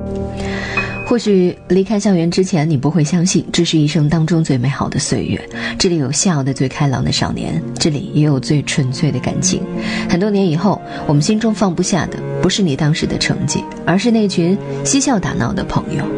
或许离开校园之前，你不会相信这是一生当中最美好的岁月，这里有笑的最开朗的少年，这里也有最纯粹的感情。很多年以后，我们心中放不下的不是你当时的成绩，而是那群嬉笑打闹的朋友。